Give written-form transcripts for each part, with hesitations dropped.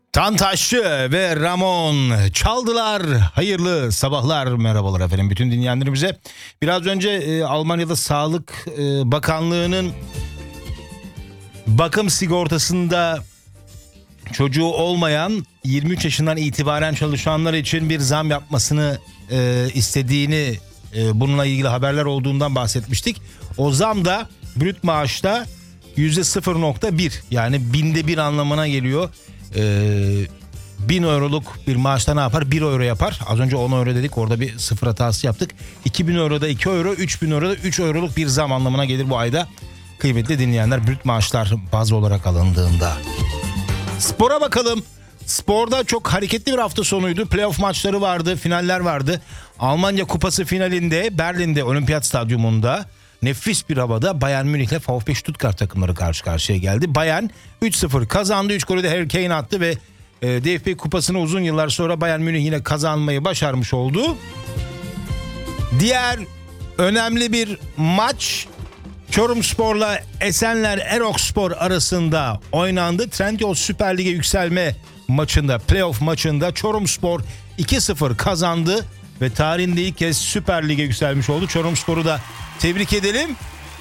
Tantaşçı ve Ramon çaldılar. Hayırlı sabahlar, merhabalar efendim bütün dinleyenlerimize. Biraz önce Almanya'da Sağlık Bakanlığı'nın bakım sigortasında çocuğu olmayan 23 yaşından itibaren çalışanlar için bir zam yapmasını istediğini, bununla ilgili haberler olduğundan bahsetmiştik. O zam da brüt maaşta %0.1, yani binde bir anlamına geliyor. 1000 euroluk bir maaşta ne yapar? 1 euro yapar. Az önce 10 euro dedik, orada bir sıfır hatası yaptık. 2000 euroda 2 euro, 3000 euroda 3 euroluk bir zam anlamına gelir bu ayda. Kıymetli dinleyenler, brüt maaşlar baz olarak alındığında. Spora bakalım. Sporda çok hareketli bir hafta sonuydu. Playoff maçları vardı, finaller vardı. Almanya Kupası finalinde Berlin'de Olimpiyat Stadyumunda nefis bir havada Bayern Münih ile VfB Stuttgart takımları karşı karşıya geldi. Bayern 3-0 kazandı. 3 golü de Harry Kane attı ve DFB Kupası'nı uzun yıllar sonra Bayern Münih yine kazanmayı başarmış oldu. Diğer önemli bir maç Çorumspor'la Esenler Erokspor arasında oynandı. Trendyol Süper Lig'e yükselme maçında, playoff maçında Çorumspor 2-0 kazandı ve tarihinde ilk kez Süper Lig'e yükselmiş oldu. Çorumspor'u da tebrik edelim.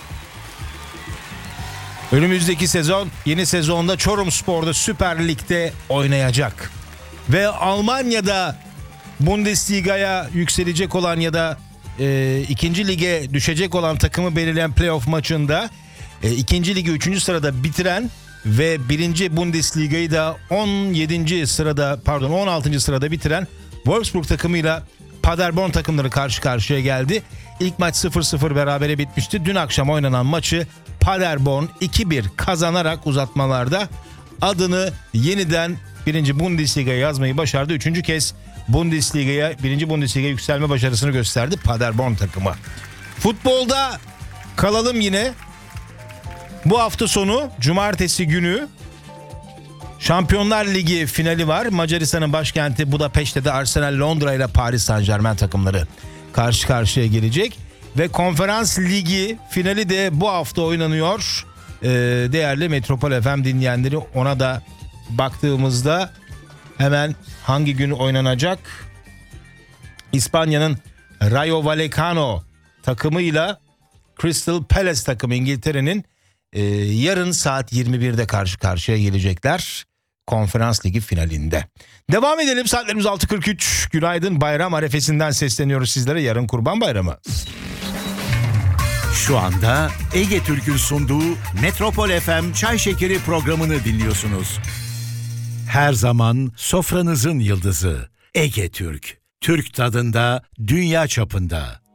Önümüzdeki sezon, yeni sezonda Çorumspor'da Süper Lig'de oynayacak. Ve Almanya'da Bundesliga'ya yükselecek olan ya da 2. lige düşecek olan takımı belirleyen playoff maçında 2. ligi 3. sırada bitiren ve 1. Bundesliga'yı da 16. sırada bitiren Wolfsburg takımıyla Paderborn takımları karşı karşıya geldi. İlk maç 0-0 berabere bitmişti. Dün akşam oynanan maçı Paderborn 2-1 kazanarak uzatmalarda adını yeniden 1. Bundesliga'ya yazmayı başardı. 3. kez Bundesliga'ya, 1. Bundesliga'ya yükselme başarısını gösterdi Paderborn takımı. Futbolda kalalım yine. Bu hafta sonu cumartesi günü Şampiyonlar Ligi finali var. Macaristan'ın başkenti Budapeşte'de de Arsenal, Londra ile Paris Saint-Germain takımları karşı karşıya gelecek. Ve Konferans Ligi finali de bu hafta oynanıyor. Değerli Metropol FM dinleyenleri, ona da baktığımızda hemen hangi gün oynanacak? İspanya'nın Rayo Vallecano takımıyla Crystal Palace takımı İngiltere'nin yarın saat 21'de karşı karşıya gelecekler Konferans Ligi finalinde. Devam edelim, saatlerimiz 6.43. Günaydın, bayram arefesinden sesleniyoruz sizlere. Yarın Kurban Bayramı. Şu anda Ege Türk'ün sunduğu Metropol FM Çay Şekeri programını dinliyorsunuz. Her zaman sofranızın yıldızı Ege Türk. Türk tadında, dünya çapında.